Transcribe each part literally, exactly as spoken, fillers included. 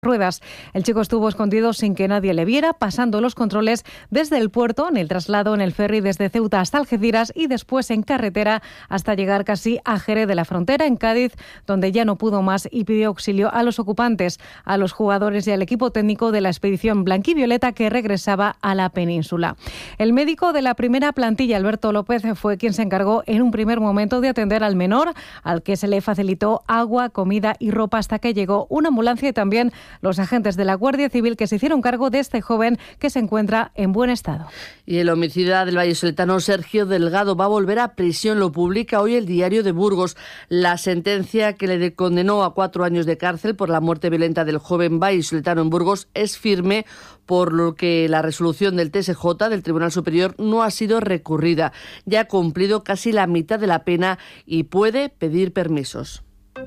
ruedas. El chico estuvo escondido sin que nadie le viera, pasando los controles desde el puerto, en el traslado en el ferry desde Ceuta hasta Algeciras y después en carretera hasta llegar casi a Jerez de la Frontera, en Cádiz, donde ya no pudo más y pidió auxilio a los ocupantes, a los jugadores y al equipo técnico de la expedición blanquivioleta que regresaba a la península. El médico de la primera plantilla, Alberto López, fue quien se encargó en un primer momento de atender al menor, al que se le facilitó agua, comida y ropa hasta que llegó una ambulancia y también los agentes de la Guardia Civil que se hicieron cargo de este joven que se encuentra en buen estado. Y el homicida del vallisoletano Sergio Delgado va a volver a prisión, lo publica hoy el Diario de Burgos. La sentencia que le condenó a cuatro años de cárcel por la muerte violenta del joven vallisoletano en Burgos es firme, por lo que la resolución del T S J, del Tribunal Superior, no ha sido recurrida. Ya ha cumplido casi la mitad de la pena y puede pedir permisos.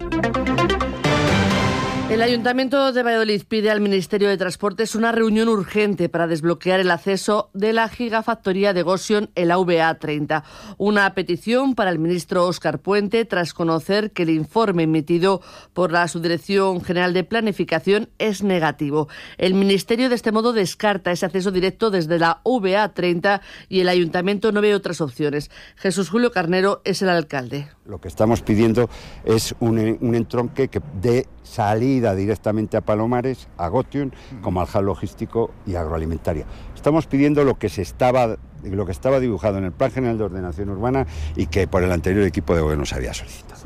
El Ayuntamiento de Valladolid pide al Ministerio de Transportes una reunión urgente para desbloquear el acceso de la gigafactoría de Gotion en la A V A treinta. Una petición para el ministro Óscar Puente tras conocer que el informe emitido por la Subdirección General de Planificación es negativo. El Ministerio de este modo descarta ese acceso directo desde la A V A treinta y el Ayuntamiento no ve otras opciones. Jesús Julio Carnero es el alcalde. Lo que estamos pidiendo es un, un entronque que dé salida directamente a Palomares, a Gotion, como al hub logístico y agroalimentaria. Estamos pidiendo lo que se estaba, lo que estaba dibujado en el Plan General de Ordenación Urbana y que por el anterior equipo de gobierno se había solicitado.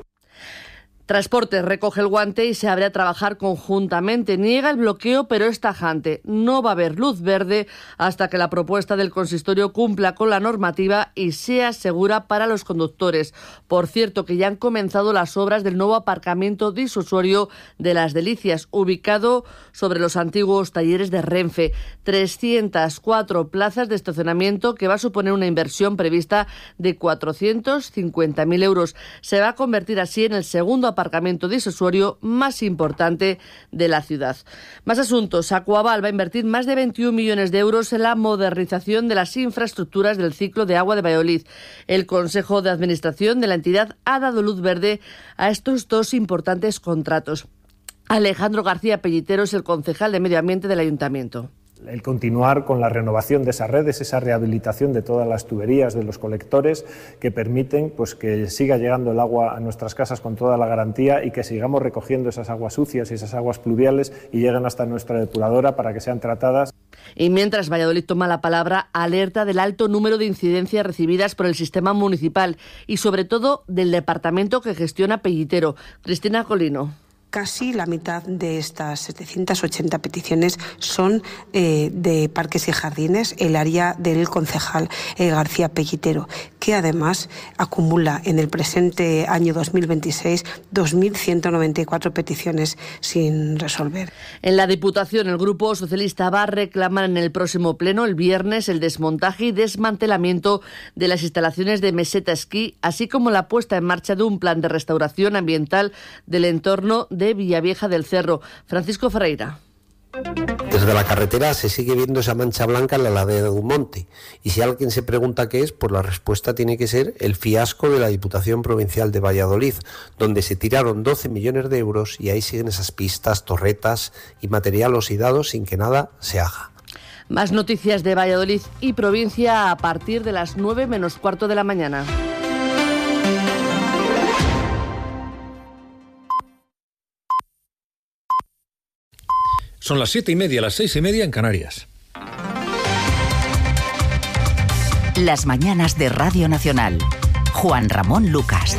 Transportes recoge el guante y se abre a trabajar conjuntamente. Niega el bloqueo, pero es tajante. No va a haber luz verde hasta que la propuesta del consistorio cumpla con la normativa y sea segura para los conductores. Por cierto, que ya han comenzado las obras del nuevo aparcamiento disuasorio de Las Delicias, ubicado sobre los antiguos talleres de Renfe. trescientas cuatro plazas de estacionamiento que va a suponer una inversión prevista de cuatrocientos cincuenta mil euros. Se va a convertir así en el segundo aparcamiento disuasorio más importante de la ciudad. Más asuntos. Aquaval va a invertir más de veintiún millones de euros en la modernización de las infraestructuras del ciclo de agua de Valladolid. El Consejo de Administración de la entidad ha dado luz verde a estos dos importantes contratos. Alejandro García Pellitero es el concejal de Medio Ambiente del Ayuntamiento. El continuar con la renovación de esas redes, esa rehabilitación de todas las tuberías, de los colectores, que permiten pues, que siga llegando el agua a nuestras casas con toda la garantía y que sigamos recogiendo esas aguas sucias y esas aguas pluviales y lleguen hasta nuestra depuradora para que sean tratadas. Y mientras Valladolid toma la palabra, alerta del alto número de incidencias recibidas por el sistema municipal y sobre todo del departamento que gestiona Pellitero. Cristina Colino. Casi la mitad de estas setecientas ochenta peticiones son eh, de parques y jardines, el área del concejal eh, García Pellitero, que además acumula en el presente año dos mil veintiséis dos mil ciento noventa y cuatro peticiones sin resolver. En la Diputación, el Grupo Socialista va a reclamar en el próximo pleno, el viernes, el desmontaje y desmantelamiento de las instalaciones de Meseta Esquí, así como la puesta en marcha de un plan de restauración ambiental del entorno de Villavieja del Cerro. Francisco Ferreira. Desde la carretera se sigue viendo esa mancha blanca en la ladera de un monte. Y si alguien se pregunta qué es, pues la respuesta tiene que ser el fiasco de la Diputación Provincial de Valladolid, donde se tiraron doce millones de euros y ahí siguen esas pistas, torretas y material oxidado sin que nada se haga. Más noticias de Valladolid y provincia a partir de las nueve menos cuarto de la mañana. Son las siete y media, las seis y media en Canarias. Las mañanas de Radio Nacional. Juan Ramón Lucas.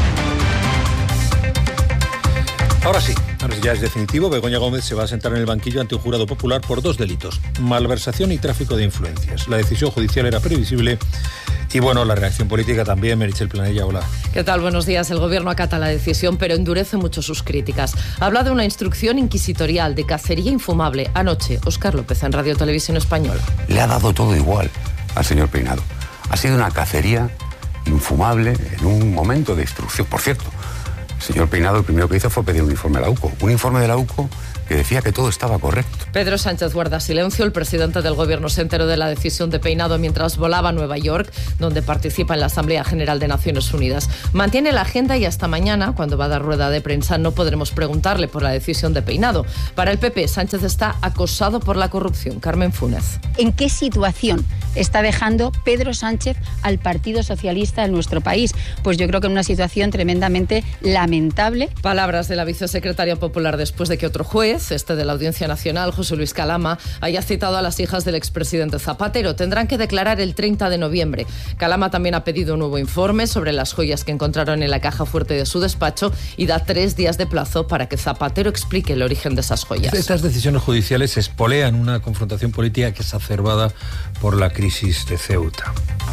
Ahora sí, ahora ya es definitivo. Begoña Gómez se va a sentar en el banquillo ante un jurado popular por dos delitos: malversación y tráfico de influencias. La decisión judicial era previsible. Y bueno, la reacción política también. Meritxell Planella, hola. ¿Qué tal? Buenos días. El Gobierno acata la decisión, pero endurece mucho sus críticas. Habla de una instrucción inquisitorial de cacería infumable. Anoche, Óscar López en Radio Televisión Española. Le ha dado todo igual al señor Peinado. Ha sido una cacería infumable en un momento de instrucción. Por cierto, el señor Peinado lo primero que hizo fue pedir un informe a la U C O. Un informe de la U C O que decía que todo estaba correcto. Pedro Sánchez guarda silencio. El presidente del gobierno se enteró de la decisión de Peinado mientras volaba a Nueva York, donde participa en la Asamblea General de Naciones Unidas. Mantiene la agenda y hasta mañana, cuando va a dar rueda de prensa, no podremos preguntarle por la decisión de Peinado. Para el P P, Sánchez está acosado por la corrupción. Carmen Funes. ¿En qué situación está dejando Pedro Sánchez al Partido Socialista en nuestro país? Pues yo creo que en una situación tremendamente lamentable. Palabras de la vicesecretaria popular después de que otro juez, este de la Audiencia Nacional, José Luis Calama, haya citado a las hijas del expresidente Zapatero. Tendrán que declarar el treinta de noviembre. Calama también ha pedido un nuevo informe sobre las joyas que encontraron en la caja fuerte de su despacho y da tres días de plazo para que Zapatero explique el origen de esas joyas. Estas decisiones judiciales espolean una confrontación política que es exacerbada por la crisis de Ceuta.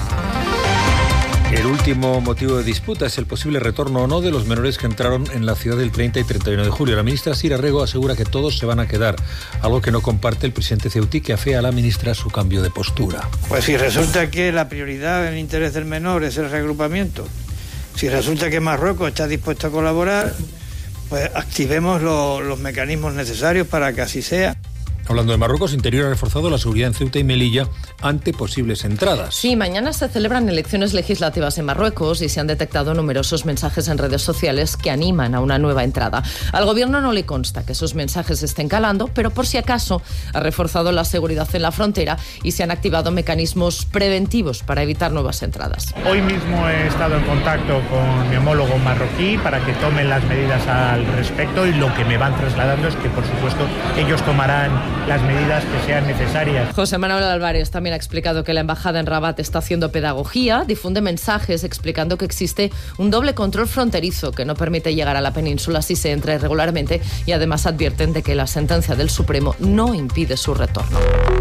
El último motivo de disputa es el posible retorno o no de los menores que entraron en la ciudad del treinta y treinta y uno de julio. La ministra Sira Rego asegura que todos se van a quedar, algo que no comparte el presidente ceutí, que afea a la ministra su cambio de postura. Pues si resulta que la prioridad en el interés del menor es el reagrupamiento, si resulta que Marruecos está dispuesto a colaborar, pues activemos lo, los mecanismos necesarios para que así sea. Hablando de Marruecos, Interior ha reforzado la seguridad en Ceuta y Melilla ante posibles entradas. Sí, mañana se celebran elecciones legislativas en Marruecos y se han detectado numerosos mensajes en redes sociales que animan a una nueva entrada. Al gobierno no le consta que esos mensajes estén calando, pero por si acaso ha reforzado la seguridad en la frontera y se han activado mecanismos preventivos para evitar nuevas entradas. Hoy mismo he estado en contacto con mi homólogo marroquí para que tomen las medidas al respecto y lo que me van trasladando es que, por supuesto, ellos tomarán las medidas que sean necesarias. José Manuel Álvarez también ha explicado que la embajada en Rabat está haciendo pedagogía, difunde mensajes explicando que existe un doble control fronterizo que no permite llegar a la península si se entra irregularmente, y además advierten de que la sentencia del Supremo no impide su retorno.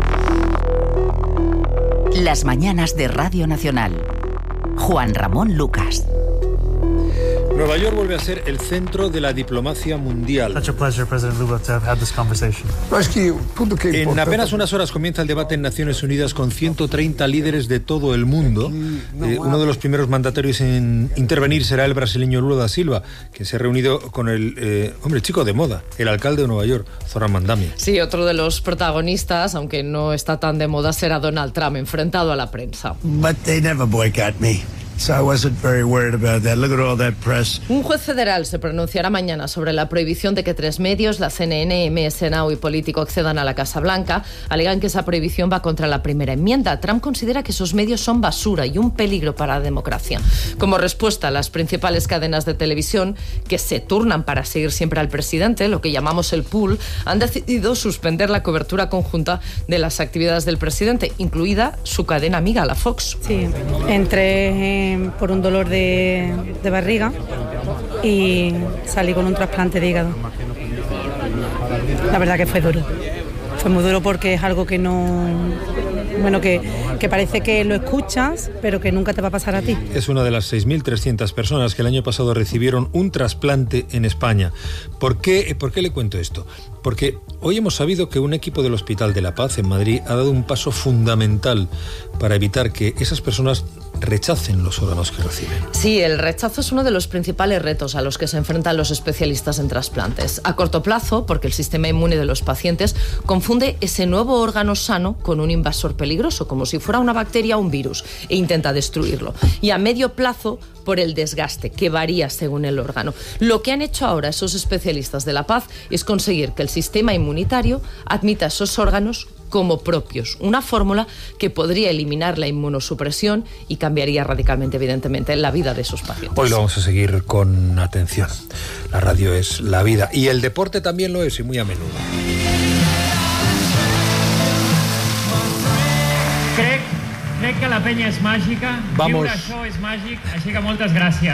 Las mañanas de Radio Nacional. Juan Ramón Lucas. Nueva York vuelve a ser el centro de la diplomacia mundial. En apenas unas horas comienza el debate en Naciones Unidas con ciento treinta líderes de todo el mundo. Eh, uno de los primeros mandatarios en intervenir será el brasileño Lula da Silva, que se ha reunido con el eh, hombre chico de moda, el alcalde de Nueva York, Zoran Mandami. Sí, otro de los protagonistas, aunque no está tan de moda, será Donald Trump, enfrentado a la prensa. But they never boycott me. So I wasn't very worried about that. Look at all that press. Un juez federal se pronunciará mañana sobre la prohibición de que tres medios, la C N N, M S Now y Político, accedan a la Casa Blanca. Alegan que esa prohibición va contra la primera enmienda. Trump considera que esos medios son basura y un peligro para la democracia. Como respuesta, las principales cadenas de televisión, que se turnan para seguir siempre al presidente, lo que llamamos el pool, han decidido suspender la cobertura conjunta de las actividades del presidente, incluida su cadena amiga, la Fox. Sí, entre... Eh... por un dolor de, de barriga y salí con un trasplante de hígado. La verdad que fue duro. Fue muy duro porque es algo que no... Bueno, que, que parece que lo escuchas, pero que nunca te va a pasar a ti. Es una de las seis mil trescientas personas que el año pasado recibieron un trasplante en España. ¿Por qué, ¿Por qué le cuento esto? Porque hoy hemos sabido que un equipo del Hospital de la Paz en Madrid ha dado un paso fundamental para evitar que esas personas rechacen los órganos que reciben. Sí, el rechazo es uno de los principales retos a los que se enfrentan los especialistas en trasplantes. A corto plazo, porque el sistema inmune de los pacientes confunde ese nuevo órgano sano con un invasor peligroso, como si fuera una bacteria o un virus, e intenta destruirlo. Y a medio plazo, por el desgaste, que varía según el órgano. Lo que han hecho ahora esos especialistas de la Paz es conseguir que el sistema inmunitario admita esos órganos como propios, una fórmula que podría eliminar la inmunosupresión y cambiaría radicalmente, evidentemente, la vida de sus pacientes. Hoy lo vamos a seguir con atención. La radio es la vida y el deporte también lo es, y muy a menudo. Crec, crec que la penya és màgica, Vamos. viure això és màgic, així que moltes gràcies.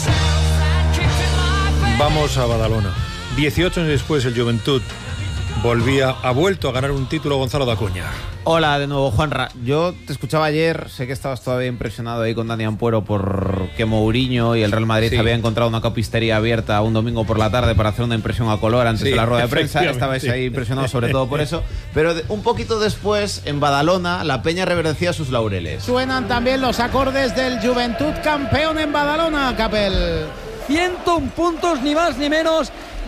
Vamos a Badalona. dieciocho años después, el Juventud volvía, ha vuelto a ganar un título. Gonzalo Dacuña. Hola de nuevo, Juanra. Yo te escuchaba ayer, sé que estabas todavía impresionado ahí con Dani Ampuero porque Mourinho y el Real Madrid sí. había encontrado una copistería abierta un domingo por la tarde para hacer una impresión a color antes sí, de la rueda de prensa. Estabais ahí impresionado sobre todo por eso. Pero de, un poquito después, en Badalona, la peña reverencia sus laureles. Suenan también los acordes del Juventud campeón en Badalona, Capel. ciento un puntos, ni más ni menos,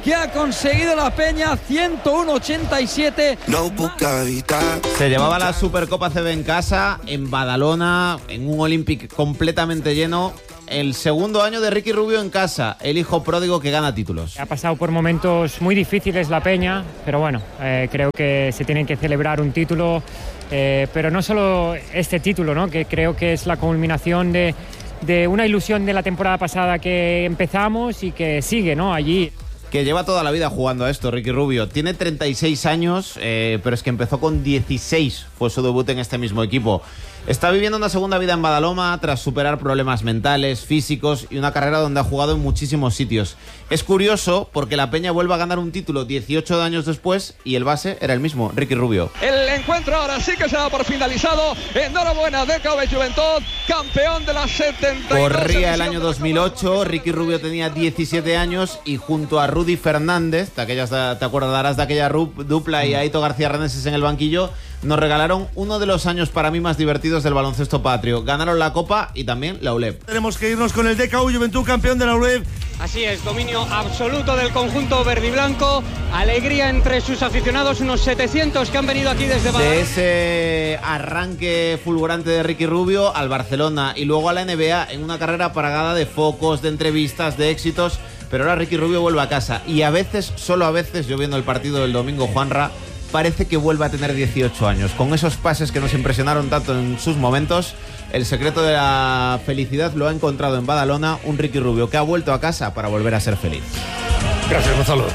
que ha conseguido la Peña, ciento uno ochenta y siete. Se llevaba la Supercopa C B en casa, en Badalona, en un Olympic completamente lleno. El segundo año de Ricky Rubio en casa, el hijo pródigo que gana títulos. Ha pasado por momentos muy difíciles la Peña, pero bueno, eh, creo que se tiene que celebrar un título, eh, pero no solo este título, ¿no? Que creo que es la culminación de, de una ilusión de la temporada pasada que empezamos y que sigue, ¿no? Allí. Que lleva toda la vida jugando a esto, Ricky Rubio. Tiene treinta y seis años, eh, pero es que empezó con dieciséis, fue su debut en este mismo equipo. Está viviendo una segunda vida en Badalona tras superar problemas mentales, físicos y una carrera donde ha jugado en muchísimos sitios. Es curioso porque la Peña vuelve a ganar un título dieciocho años después y el base era el mismo, Ricky Rubio. El encuentro ahora sí que se da por finalizado. Enhorabuena de Cove Juventud, campeón de la setenta y dos. Corría el año dos mil ocho, Ricky Rubio tenía diecisiete años y junto a Rudy Fernández, de aquellas, te acordarás de aquella dupla, y a Aito García Reneses en el banquillo, nos regalaron uno de los años para mí más divertidos del baloncesto patrio. Ganaron la Copa y también la U L E B. Tenemos que irnos con el D K U Juventud, campeón de la U L E B. Así es, dominio absoluto del conjunto verdiblanco, alegría entre sus aficionados, unos setecientos que han venido aquí desde Badalona. De ese arranque fulgurante de Ricky Rubio al Barcelona y luego a la N B A en una carrera plagada de focos, de entrevistas, de éxitos, pero ahora Ricky Rubio vuelve a casa y a veces, solo a veces, yo viendo el partido del domingo, Juanra, parece que vuelve a tener dieciocho años. Con esos pases que nos impresionaron tanto en sus momentos, el secreto de la felicidad lo ha encontrado en Badalona un Ricky Rubio que ha vuelto a casa para volver a ser feliz. Gracias, Gonzalo.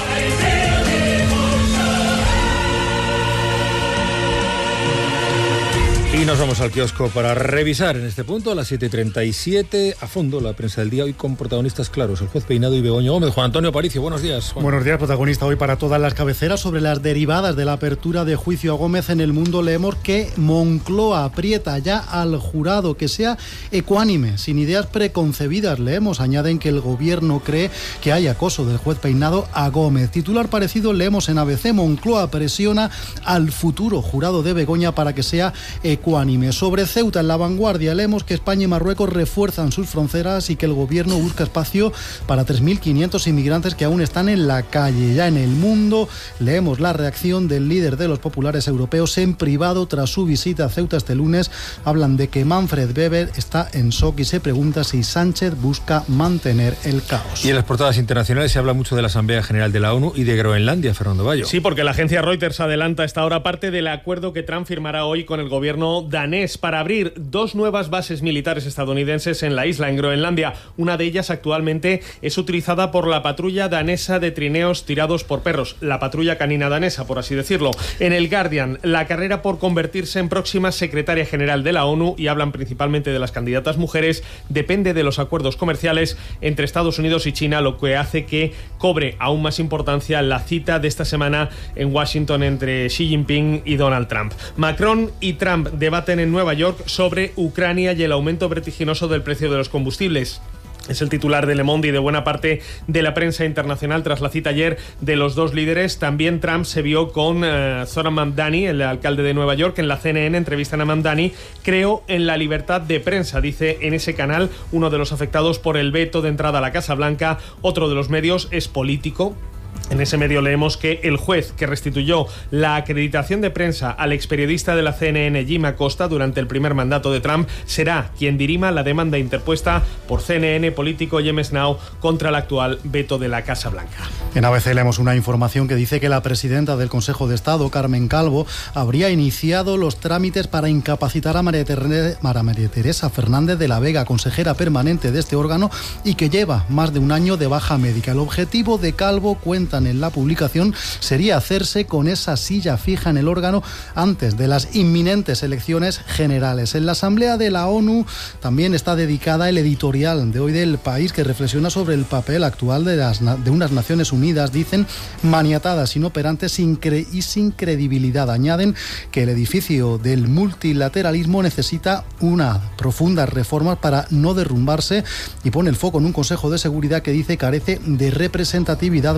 Y nos vamos al kiosco para revisar en este punto a las siete y treinta y siete a fondo la prensa del día, hoy con protagonistas claros, el juez Peinado y Begoña Gómez. Juan Antonio Aparicio, buenos días. Juan. Buenos días, protagonista hoy para todas las cabeceras sobre las derivadas de la apertura de juicio a Gómez. En El Mundo leemos que Moncloa aprieta ya al jurado que sea ecuánime, sin ideas preconcebidas. Leemos, añaden que el gobierno cree que hay acoso del juez Peinado a Gómez. Titular parecido leemos en A B C, Moncloa presiona al futuro jurado de Begoña para que sea ecuánime. Sobre Ceuta, en La Vanguardia, leemos que España y Marruecos refuerzan sus fronteras y que el gobierno busca espacio para tres mil quinientos inmigrantes que aún están en la calle. Ya en El Mundo leemos la reacción del líder de los populares europeos en privado tras su visita a Ceuta este lunes. Hablan de que Manfred Weber está en shock y se pregunta si Sánchez busca mantener el caos. Y en las portadas internacionales se habla mucho de la Asamblea General de la ONU y de Groenlandia, Fernando Bayo. Sí, porque la agencia Reuters adelanta a esta hora parte del acuerdo que Trump firmará hoy con el gobierno danés para abrir dos nuevas bases militares estadounidenses en la isla, en Groenlandia. Una de ellas actualmente es utilizada por la patrulla danesa de trineos tirados por perros, la patrulla canina danesa, por así decirlo. En el Guardian, la carrera por convertirse en próxima secretaria general de la ONU, y hablan principalmente de las candidatas mujeres, depende de los acuerdos comerciales entre Estados Unidos y China, lo que hace que cobre aún más importancia la cita de esta semana en Washington entre Xi Jinping y Donald Trump. Macron y Trump debaten en Nueva York sobre Ucrania y el aumento vertiginoso del precio de los combustibles. Es el titular de Le Monde y de buena parte de la prensa internacional tras la cita ayer de los dos líderes. También Trump se vio con uh, Zoran Mamdani, el alcalde de Nueva York. En la C N N entrevistan a Mamdani. Creo en la libertad de prensa, dice en ese canal uno de los afectados por el veto de entrada a la Casa Blanca. Otro de los medios es político. En ese medio leemos que el juez que restituyó la acreditación de prensa al experiodista de la C N N, Jim Acosta, durante el primer mandato de Trump, será quien dirima la demanda interpuesta por C N N, Político y M S Now contra el actual veto de la Casa Blanca. En A B C leemos una información que dice que la presidenta del Consejo de Estado, Carmen Calvo, habría iniciado los trámites para incapacitar a María Teresa, María Teresa Fernández de la Vega, consejera permanente de este órgano y que lleva más de un año de baja médica. El objetivo de Calvo, cuentan en la publicación, sería hacerse con esa silla fija en el órgano antes de las inminentes elecciones generales. En la Asamblea de la ONU también está dedicada el editorial de hoy del País, que reflexiona sobre el papel actual de, las, de unas Naciones Unidas, dicen, maniatadas, inoperantes incre, y sin credibilidad. Añaden que el edificio del multilateralismo necesita una profunda reforma para no derrumbarse y pone el foco en un Consejo de Seguridad que dice carece de representatividad mundial.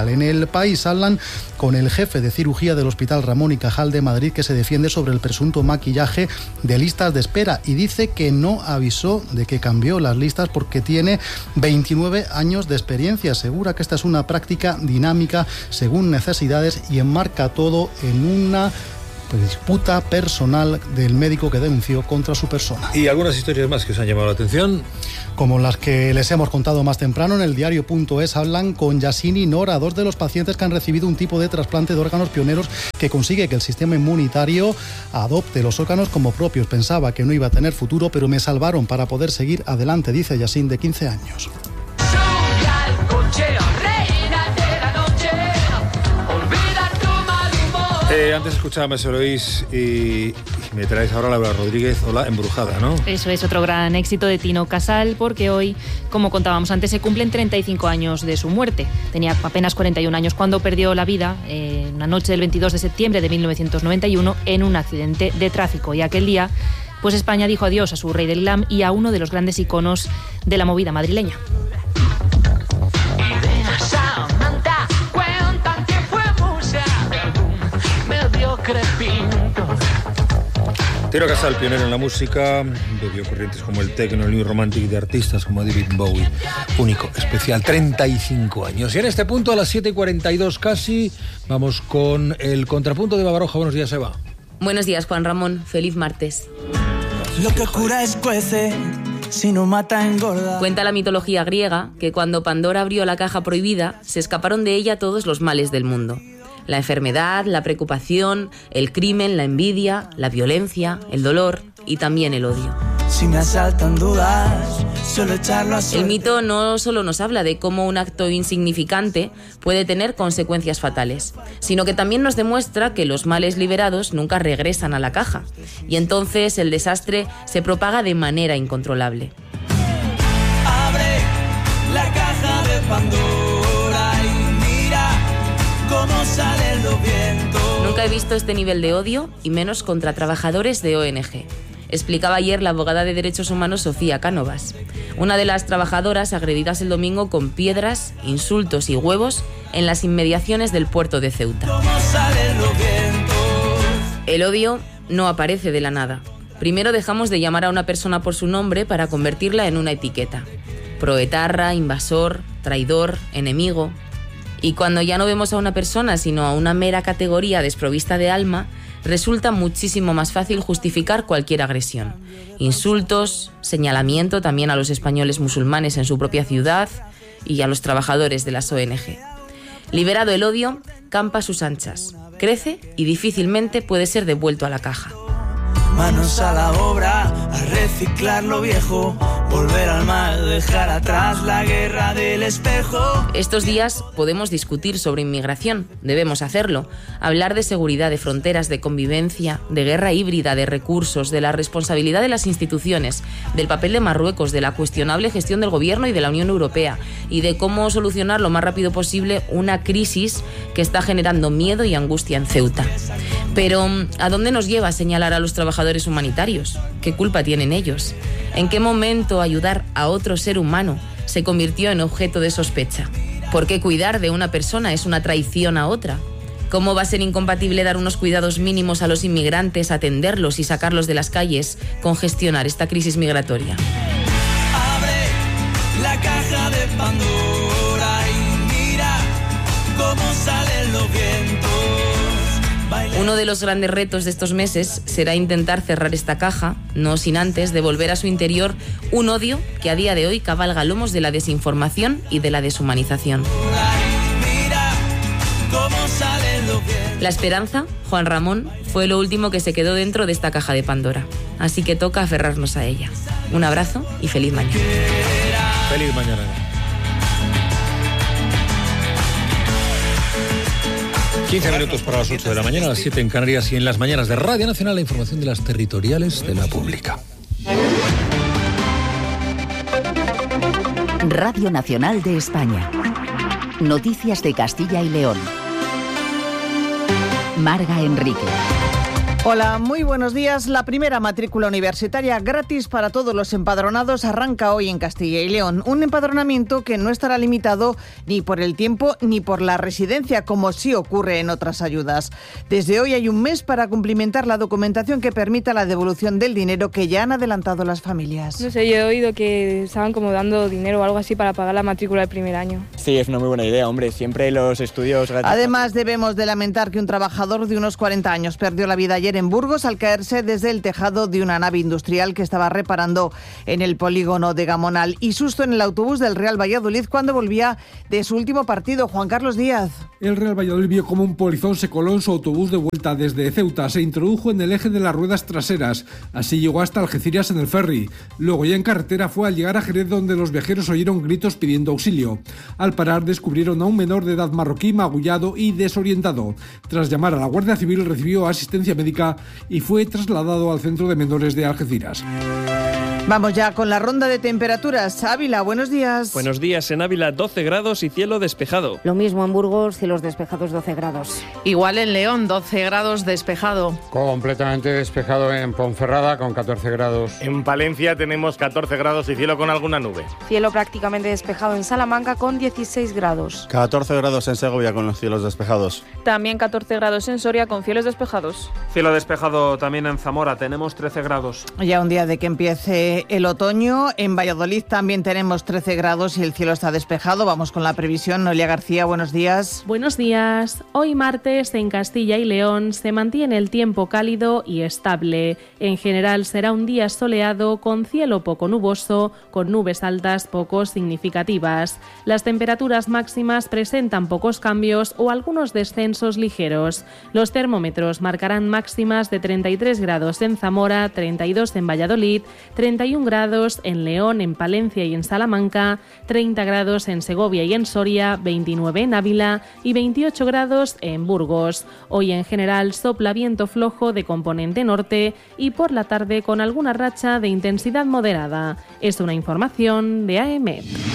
mundial. En El País hablan con el jefe de cirugía del Hospital Ramón y Cajal de Madrid, que se defiende sobre el presunto maquillaje de listas de espera y dice que no avisó de que cambió las listas porque tiene veintinueve años de experiencia. Asegura que esta es una práctica dinámica según necesidades y enmarca todo en una disputa personal del médico que denunció contra su persona. ¿Y algunas historias más que os han llamado la atención? Como las que les hemos contado más temprano, en el diario punto es hablan con Yasin y Nora, dos de los pacientes que han recibido un tipo de trasplante de órganos pioneros que consigue que el sistema inmunitario adopte los órganos como propios. Pensaba que no iba a tener futuro, pero me salvaron para poder seguir adelante, dice Yasin, de quince años. Eh, antes escuchaba Messi Lois y, y me traes ahora Laura Rodríguez, Hola Embrujada, ¿no? Eso es otro gran éxito de Tino Casal, porque hoy, como contábamos antes, se cumplen treinta y cinco años de su muerte. Tenía apenas cuarenta y un años cuando perdió la vida en eh, una noche del veintidós de septiembre de mil novecientos noventa y uno en un accidente de tráfico. Y aquel día, pues España dijo adiós a su rey del glam y a uno de los grandes iconos de la movida madrileña. Tino Casal, pionero en la música, bebió corrientes como el techno, el new romantic de artistas como David Bowie. Único, especial, treinta y cinco años. Y en este punto, a las siete y cuarenta y dos casi, vamos con el contrapunto de Babaroja. Buenos días, Eva. Buenos días, Juan Ramón. Feliz martes. Lo que cura escuece, si no mata engorda. Cuenta la mitología griega que cuando Pandora abrió la caja prohibida, se escaparon de ella todos los males del mundo. La enfermedad, la preocupación, el crimen, la envidia, la violencia, el dolor y también el odio. Si me asaltan dudas, suelo echarlo a suerte. El mito no solo nos habla de cómo un acto insignificante puede tener consecuencias fatales, sino que también nos demuestra que los males liberados nunca regresan a la caja, y entonces el desastre se propaga de manera incontrolable. Abre la caja de Pandora y mira cómo salen los vientos. Nunca he visto este nivel de odio, y menos contra trabajadores de O N Ge. Explicaba ayer la abogada de Derechos Humanos Sofía Cánovas, una de las trabajadoras agredidas el domingo con piedras, insultos y huevos en las inmediaciones del puerto de Ceuta. ¿Cómo salen los vientos? El odio no aparece de la nada. Primero dejamos de llamar a una persona por su nombre para convertirla en una etiqueta. Proetarra, invasor, traidor, enemigo. Y cuando ya no vemos a una persona sino a una mera categoría desprovista de alma, resulta muchísimo más fácil justificar cualquier agresión. Insultos, señalamiento también a los españoles musulmanes en su propia ciudad y a los trabajadores de las O N Ge. Liberado el odio, campa a sus anchas, crece y difícilmente puede ser devuelto a la caja. Manos a la obra, a reciclar lo viejo, volver al mal, dejar atrás la guerra del espejo. Estos días podemos discutir sobre inmigración, debemos hacerlo, hablar de seguridad, de fronteras, de convivencia, de guerra híbrida, de recursos, de la responsabilidad de las instituciones, del papel de Marruecos, de la cuestionable gestión del gobierno y de la Unión Europea, y de cómo solucionar lo más rápido posible una crisis que está generando miedo y angustia en Ceuta. Pero, ¿a dónde nos lleva señalar a los trabajadores humanitarios? ¿Qué culpa tienen ellos? ¿En qué momento ayudar a otro ser humano se convirtió en objeto de sospecha? ¿Por qué cuidar de una persona es una traición a otra? ¿Cómo va a ser incompatible dar unos cuidados mínimos a los inmigrantes, atenderlos y sacarlos de las calles con gestionar esta crisis migratoria? Abre la caja de Pandora y mira cómo salen los vientos. Uno de los grandes retos de estos meses será intentar cerrar esta caja, no sin antes devolver a su interior un odio que a día de hoy cabalga lomos de la desinformación y de la deshumanización. La esperanza, Juan Ramón, fue lo último que se quedó dentro de esta caja de Pandora. Así que toca aferrarnos a ella. Un abrazo y feliz mañana. Feliz mañana. quince minutos para las ocho de la mañana, a las siete en Canarias, y en las mañanas de Radio Nacional la información de las territoriales de la pública. Radio Nacional de España. Noticias de Castilla y León. Marga Enrique. Hola, muy buenos días. La primera matrícula universitaria gratis para todos los empadronados arranca hoy en Castilla y León. Un empadronamiento que no estará limitado ni por el tiempo ni por la residencia, como sí ocurre en otras ayudas. Desde hoy hay un mes para cumplimentar la documentación que permita la devolución del dinero que ya han adelantado las familias. No sé, yo he oído que estaban como dando dinero o algo así para pagar la matrícula del primer año. Sí, es una muy buena idea, hombre. Siempre los estudios gratis. Además, debemos de lamentar que un trabajador de unos cuarenta años perdió la vida ayer en Burgos al caerse desde el tejado de una nave industrial que estaba reparando en el polígono de Gamonal, y susto en el autobús del Real Valladolid cuando volvía de su último partido. Juan Carlos Díaz. El Real Valladolid vio como un polizón se coló en su autobús de vuelta desde Ceuta, se introdujo en el eje de las ruedas traseras, así llegó hasta Algeciras en el ferry. Luego ya en carretera fue al llegar a Jerez, donde los viajeros oyeron gritos pidiendo auxilio. Al parar descubrieron a un menor de edad marroquí magullado y desorientado. Tras llamar a la Guardia Civil recibió asistencia médica y fue trasladado al centro de menores de Algeciras. Vamos ya con la ronda de temperaturas. Ávila, buenos días. Buenos días. En Ávila doce grados y cielo despejado. Lo mismo en Burgos, cielos despejados doce grados. Igual en León, doce grados despejado. Completamente despejado en Ponferrada con catorce grados. En Palencia tenemos catorce grados y cielo con alguna nube. Cielo prácticamente despejado en Salamanca con dieciséis grados. catorce grados en Segovia con los cielos despejados. También catorce grados en Soria con cielos despejados. Cielo despejado también en Zamora, tenemos trece grados. Ya un día de que empiece el otoño. En Valladolid también tenemos trece grados y el cielo está despejado. Vamos con la previsión. Noelia García, buenos días. Buenos días. Hoy martes en Castilla y León se mantiene el tiempo cálido y estable. En general será un día soleado con cielo poco nuboso, con nubes altas poco significativas. Las temperaturas máximas presentan pocos cambios o algunos descensos ligeros. Los termómetros marcarán máximas de treinta y tres grados en Zamora, treinta y dos en Valladolid, treinta y un grados en León, en Palencia y en Salamanca, treinta grados en Segovia y en Soria, veintinueve en Ávila y veintiocho grados en Burgos. Hoy en general sopla viento flojo de componente norte y por la tarde con alguna racha de intensidad moderada. Es una información de A E M E T.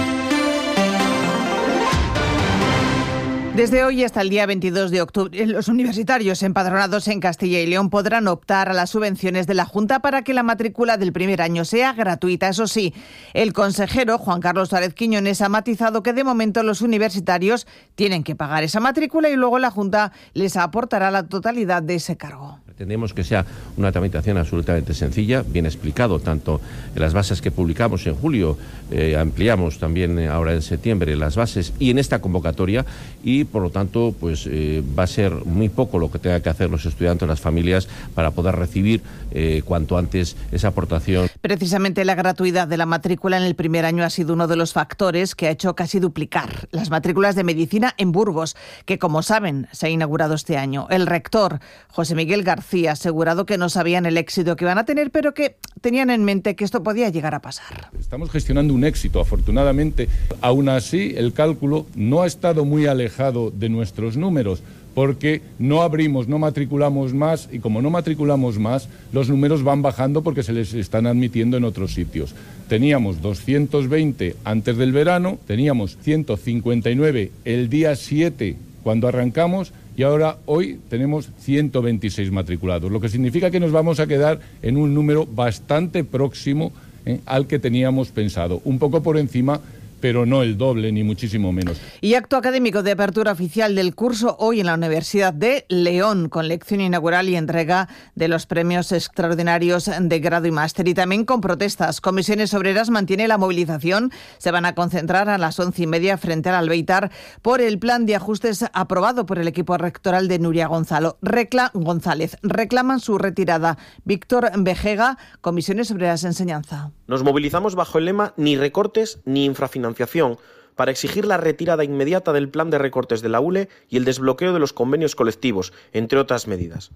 Desde hoy hasta el día veintidós de octubre, los universitarios empadronados en Castilla y León podrán optar a las subvenciones de la Junta para que la matrícula del primer año sea gratuita. Eso sí, el consejero Juan Carlos Suárez Quiñones ha matizado que de momento los universitarios tienen que pagar esa matrícula y luego la Junta les aportará la totalidad de ese cargo. Pretendemos que sea una tramitación absolutamente sencilla, bien explicado, tanto en las bases que publicamos en julio, eh, ampliamos también ahora en septiembre las bases y en esta convocatoria, y por lo tanto pues eh, va a ser muy poco lo que tengan que hacer los estudiantes, las familias, para poder recibir eh, cuanto antes esa aportación. Precisamente la gratuidad de la matrícula en el primer año ha sido uno de los factores que ha hecho casi duplicar las matrículas de medicina en Burgos, que como saben se ha inaugurado este año. El rector, José Miguel García, ha asegurado que no sabían el éxito que iban a tener, pero que tenían en mente que esto podía llegar a pasar. Estamos gestionando un éxito, afortunadamente. Aún así, el cálculo no ha estado muy alejado de nuestros números, porque no abrimos, no matriculamos más, y como no matriculamos más, los números van bajando porque se les están admitiendo en otros sitios. Teníamos doscientos veinte antes del verano, teníamos ciento cincuenta y nueve el día siete cuando arrancamos, y ahora hoy tenemos ciento veintiséis matriculados, lo que significa que nos vamos a quedar en un número bastante próximo eh, al que teníamos pensado, un poco por encima, pero no el doble, ni muchísimo menos. Y acto académico de apertura oficial del curso hoy en la Universidad de León, con lección inaugural y entrega de los premios extraordinarios de grado y máster, y también con protestas. Comisiones Obreras mantiene la movilización. Se van a concentrar a las once y media frente al Albéitar por el plan de ajustes aprobado por el equipo rectoral de Nuria Gonzalo. Recla González. Reclaman su retirada. Víctor Vejega, Comisiones Obreras Enseñanza. Nos movilizamos bajo el lema ni recortes ni infrafinanciación para exigir la retirada inmediata del plan de recortes de la U L E y el desbloqueo de los convenios colectivos, entre otras medidas.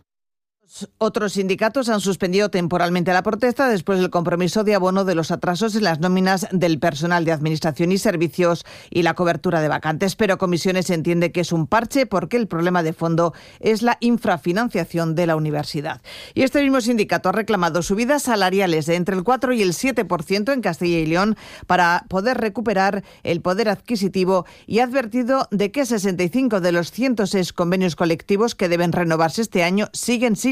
Otros sindicatos han suspendido temporalmente la protesta después del compromiso de abono de los atrasos en las nóminas del personal de administración y servicios y la cobertura de vacantes, pero Comisiones entiende que es un parche porque el problema de fondo es la infrafinanciación de la universidad. Y este mismo sindicato ha reclamado subidas salariales de entre el cuatro y el siete por ciento en Castilla y León para poder recuperar el poder adquisitivo, y ha advertido de que sesenta y cinco de los ciento seis convenios colectivos que deben renovarse este año siguen sin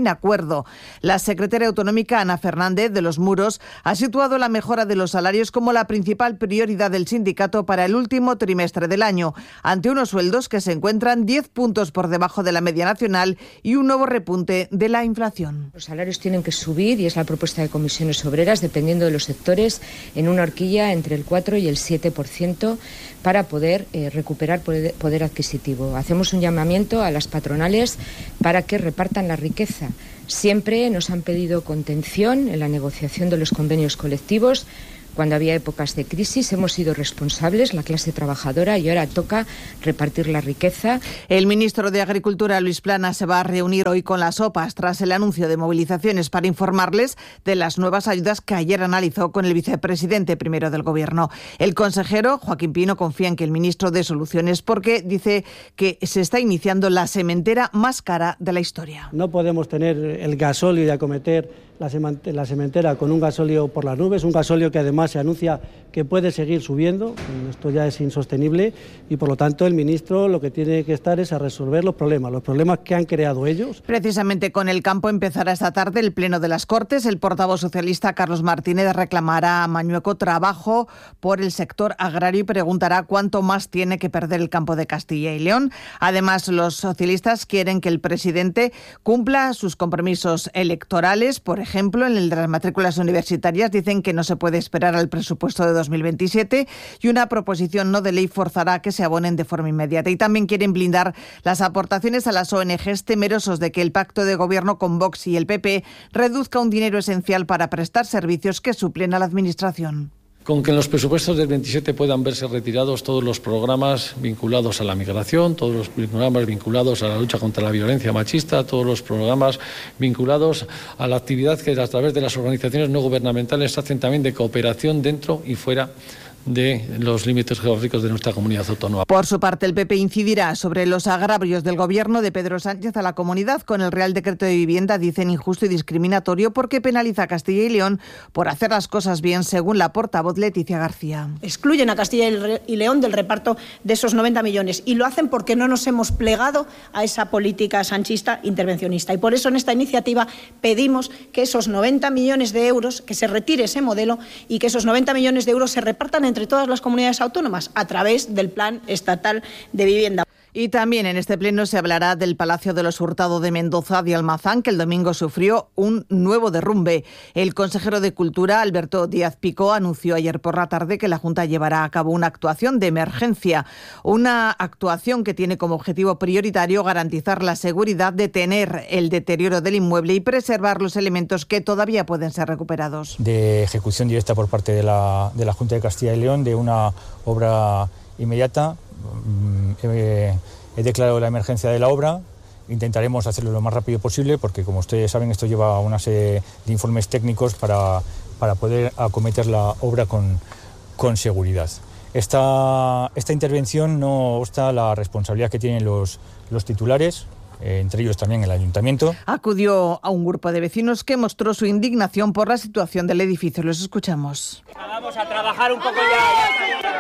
acuerdo. La secretaria autonómica Ana Fernández de los Muros ha situado la mejora de los salarios como la principal prioridad del sindicato para el último trimestre del año, ante unos sueldos que se encuentran diez puntos por debajo de la media nacional y un nuevo repunte de la inflación. Los salarios tienen que subir, y es la propuesta de comisiones obreras, dependiendo de los sectores, en una horquilla entre el cuatro y el siete por ciento para poder eh, recuperar poder, poder adquisitivo. Hacemos un llamamiento a las patronales para que repartan la riqueza. Siempre nos han pedido contención en la negociación de los convenios colectivos. Cuando había épocas de crisis hemos sido responsables, la clase trabajadora, y ahora toca repartir la riqueza. El ministro de Agricultura, Luis Planas, se va a reunir hoy con las O P As tras el anuncio de movilizaciones para informarles de las nuevas ayudas que ayer analizó con el vicepresidente primero del Gobierno. El consejero, Joaquín Pino, confía en que el ministro dé soluciones porque dice que se está iniciando la sementera más cara de la historia. No podemos tener el gasóleo y acometer la sementera con un gasóleo por las nubes, un gasóleo que además se anuncia que puede seguir subiendo. Esto ya es insostenible y, por lo tanto, el ministro lo que tiene que estar es a resolver los problemas, los problemas que han creado ellos. Precisamente con el campo empezará esta tarde el Pleno de las Cortes. El portavoz socialista Carlos Martínez reclamará a Mañueco trabajo por el sector agrario y preguntará cuánto más tiene que perder el campo de Castilla y León. Además, los socialistas quieren que el presidente cumpla sus compromisos electorales. Por ejemplo, en el de las matrículas universitarias dicen que no se puede esperar al presupuesto de dos mil veintisiete y una proposición no de ley forzará a que se abonen de forma inmediata. Y también quieren blindar las aportaciones a las O N Ges, temerosos de que el pacto de gobierno con Vox y el P P reduzca un dinero esencial para prestar servicios que suplen a la Administración. Con que en los presupuestos del veintisiete puedan verse retirados todos los programas vinculados a la migración, todos los programas vinculados a la lucha contra la violencia machista, todos los programas vinculados a la actividad que a través de las organizaciones no gubernamentales hacen también de cooperación dentro y fuera de los límites geográficos de nuestra comunidad autónoma. Por su parte, el P P incidirá sobre los agravios del gobierno de Pedro Sánchez a la comunidad con el Real Decreto de Vivienda. Dicen injusto y discriminatorio porque penaliza a Castilla y León por hacer las cosas bien, según la portavoz Leticia García. Excluyen a Castilla y León del reparto de esos noventa millones y lo hacen porque no nos hemos plegado a esa política sanchista intervencionista. Y por eso en esta iniciativa pedimos que esos noventa millones de euros, que se retire ese modelo y que esos noventa millones de euros se repartan entre todas las comunidades autónomas a través del Plan Estatal de Vivienda. Y también en este pleno se hablará del Palacio de los Hurtado de Mendoza de Almazán, que el domingo sufrió un nuevo derrumbe. El consejero de Cultura, Alberto Díaz Picó, anunció ayer por la tarde que la Junta llevará a cabo una actuación de emergencia, una actuación que tiene como objetivo prioritario garantizar la seguridad, detener el deterioro del inmueble y preservar los elementos que todavía pueden ser recuperados. De ejecución directa por parte de la, de la Junta de Castilla y León de una obra inmediata. He, he declarado la emergencia de la obra. Intentaremos hacerlo lo más rápido posible porque, como ustedes saben, esto lleva una serie de informes técnicos para, para poder acometer la obra con, con seguridad. Esta, esta intervención no obsta la responsabilidad que tienen los, los titulares, eh, entre ellos también el ayuntamiento. Acudió a un grupo de vecinos que mostró su indignación por la situación del edificio. Los escuchamos. Vamos a trabajar un poco ya.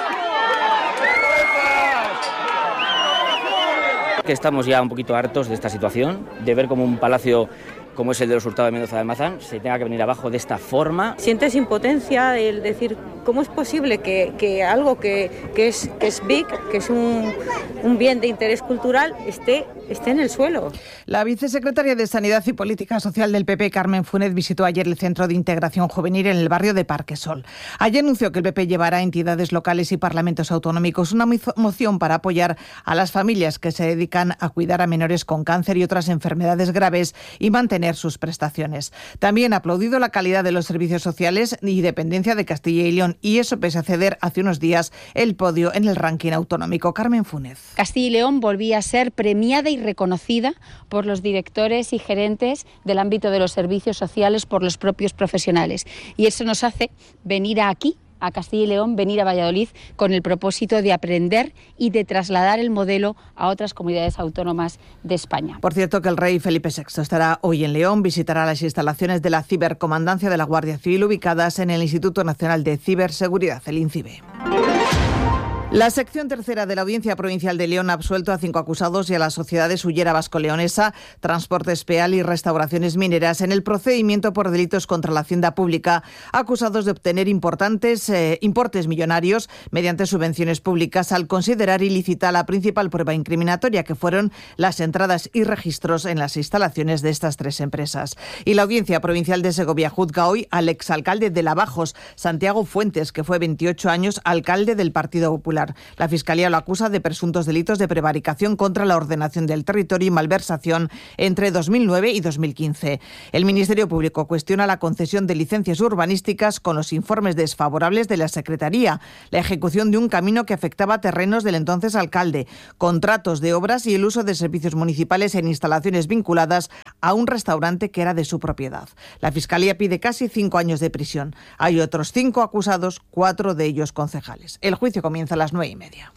Que estamos ya un poquito hartos de esta situación, de ver como un palacio como es el de los Hurtado de Mendoza de Almazán se tenga que venir abajo de esta forma. Sientes impotencia el decir, ¿cómo es posible que, que algo que, que, es, que es big, que es un, un bien de interés cultural, esté, esté en el suelo? La vicesecretaria de Sanidad y Política Social del P P, Carmen Funes, visitó ayer el Centro de Integración Juvenil en el barrio de Parquesol. Allí anunció que el P P llevará a entidades locales y parlamentos autonómicos una moción para apoyar a las familias que se dedican a cuidar a menores con cáncer y otras enfermedades graves y mantener sus prestaciones. También ha aplaudido la calidad de los servicios sociales y dependencia de Castilla y León, y eso pese a ceder hace unos días el podio en el ranking autonómico. Carmen Funes. Castilla y León volvía a ser premiada y reconocida por los directores y gerentes del ámbito de los servicios sociales, por los propios profesionales. Y eso nos hace venir aquí, a Castilla y León, venir a Valladolid con el propósito de aprender y de trasladar el modelo a otras comunidades autónomas de España. Por cierto, que el rey Felipe sexto estará hoy en León, visitará las instalaciones de la Cibercomandancia de la Guardia Civil ubicadas en el Instituto Nacional de Ciberseguridad, el INCIBE. La sección tercera de la Audiencia Provincial de León ha absuelto a cinco acusados y a las sociedades Ullera Vasco-Leonesa, Transportes Peal y Restauraciones Mineras en el procedimiento por delitos contra la hacienda pública, acusados de obtener importantes eh, importes millonarios mediante subvenciones públicas al considerar ilícita la principal prueba incriminatoria, que fueron las entradas y registros en las instalaciones de estas tres empresas. Y la Audiencia Provincial de Segovia juzga hoy al exalcalde de Lavajos, Santiago Fuentes, que fue veintiocho años alcalde del Partido Popular. La Fiscalía lo acusa de presuntos delitos de prevaricación contra la ordenación del territorio y malversación entre dos mil nueve y dos mil quince. El Ministerio Público cuestiona la concesión de licencias urbanísticas con los informes desfavorables de la Secretaría, la ejecución de un camino que afectaba terrenos del entonces alcalde, contratos de obras y el uso de servicios municipales en instalaciones vinculadas a un restaurante que era de su propiedad. La Fiscalía pide casi cinco años de prisión. Hay otros cinco acusados, cuatro de ellos concejales. El juicio comienza a las nueve y media.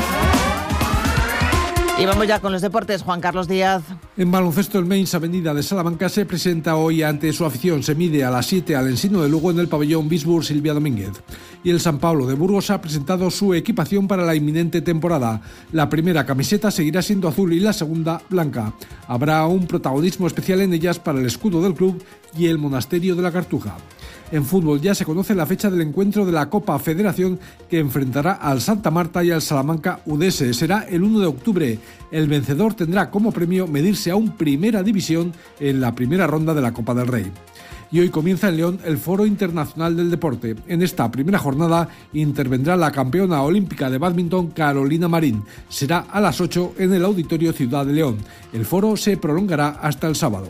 Y vamos ya con los deportes. Juan Carlos Díaz. En baloncesto, el Mainz Avenida de Salamanca se presenta hoy ante su afición. Se mide a las siete al Ensino de Lugo en el pabellón Bisburg Silvia Domínguez. Y el San Pablo de Burgos ha presentado su equipación para la inminente temporada. La primera camiseta seguirá siendo azul y la segunda blanca. Habrá un protagonismo especial en ellas para el escudo del club y el monasterio de la Cartuja. En fútbol ya se conoce la fecha del encuentro de la Copa Federación, que enfrentará al Santa Marta y al Salamanca U D S. Será el uno de octubre. El vencedor tendrá como premio medirse a un Primera División en la primera ronda de la Copa del Rey. Y hoy comienza en León el Foro Internacional del Deporte. En esta primera jornada intervendrá la campeona olímpica de bádminton Carolina Marín. Será a las ocho en el Auditorio Ciudad de León. El foro se prolongará hasta el sábado.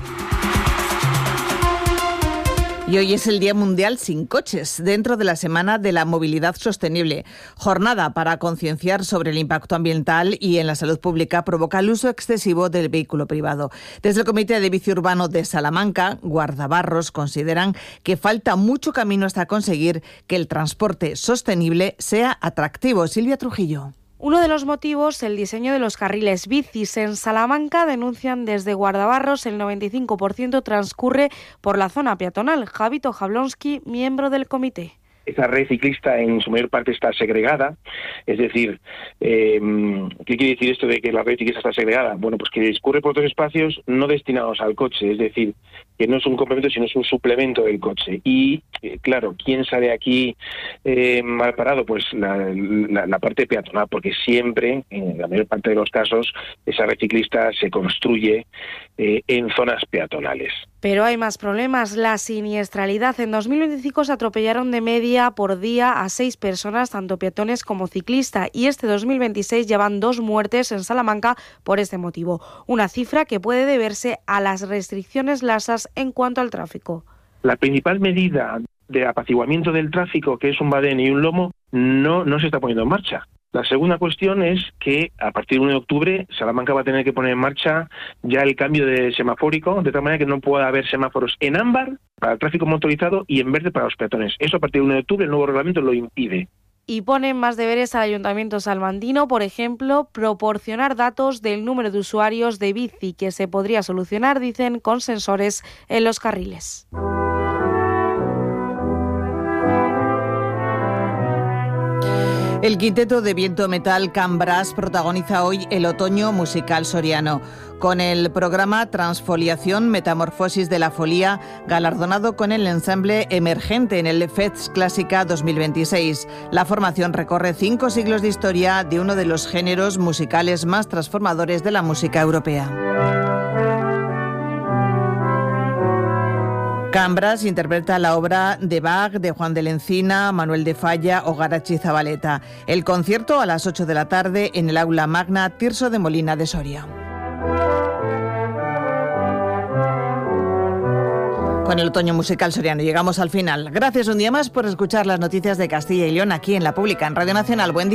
Y hoy es el Día Mundial sin Coches, dentro de la Semana de la Movilidad Sostenible. Jornada para concienciar sobre el impacto ambiental y en la salud pública provoca el uso excesivo del vehículo privado. Desde el Comité de Bici Urbano de Salamanca, guardabarros, consideran que falta mucho camino hasta conseguir que el transporte sostenible sea atractivo. Silvia Trujillo. Uno de los motivos, el diseño de los carriles bicis. En Salamanca denuncian desde Guardabarros el noventa y cinco por ciento transcurre por la zona peatonal. Javito Jablonski, miembro del comité. Esa red ciclista en su mayor parte está segregada, es decir, eh, ¿qué quiere decir esto de que la red ciclista está segregada? Bueno, pues que discurre por otros espacios no destinados al coche, es decir, que no es un complemento sino es un suplemento del coche. Y eh, claro, ¿quién sale aquí eh, mal parado? Pues la, la, la parte peatonal, porque siempre, en la mayor parte de los casos, esa red ciclista se construye eh, en zonas peatonales. Pero hay más problemas. La siniestralidad. En dos mil veinticinco se atropellaron de media por día a seis personas, tanto peatones como ciclistas, y este dos mil veintiséis llevan dos muertes en Salamanca por este motivo. Una cifra que puede deberse a las restricciones lasas en cuanto al tráfico. La principal medida de apaciguamiento del tráfico, que es un badén y un lomo, no, no se está poniendo en marcha. La segunda cuestión es que a partir del uno de octubre Salamanca va a tener que poner en marcha ya el cambio de semafórico, de tal manera que no pueda haber semáforos en ámbar para el tráfico motorizado y en verde para los peatones. Eso a partir del uno de octubre el nuevo reglamento lo impide. Y ponen más deberes al Ayuntamiento salmantino, por ejemplo, proporcionar datos del número de usuarios de bici, que se podría solucionar, dicen, con sensores en los carriles. El quinteto de viento metal Can Brass protagoniza hoy el otoño musical soriano, con el programa Transfoliación, Metamorfosis de la Folía, galardonado con el ensamble emergente en el Feds Clásica dos mil veintiséis. La formación recorre cinco siglos de historia de uno de los géneros musicales más transformadores de la música europea. Can Brass interpreta la obra de Bach, de Juan de la Encina, Manuel de Falla o Garachi Zabaleta. El concierto a las ocho de la tarde en el Aula Magna Tirso de Molina de Soria. Con el otoño musical soriano llegamos al final. Gracias un día más por escuchar las noticias de Castilla y León aquí en La Pública, en Radio Nacional. Buen día.